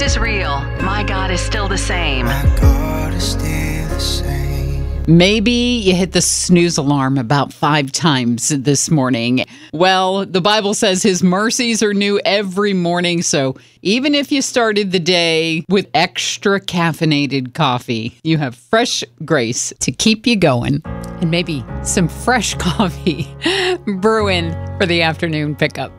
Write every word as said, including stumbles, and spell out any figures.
is real. My God is still the same. My God is still the same. Maybe you hit the snooze alarm about five times this morning. Well, the Bible says his mercies are new every morning. So even if you started the day with extra caffeinated coffee, you have fresh grace to keep you going. And maybe some fresh coffee brewing for the afternoon pickup.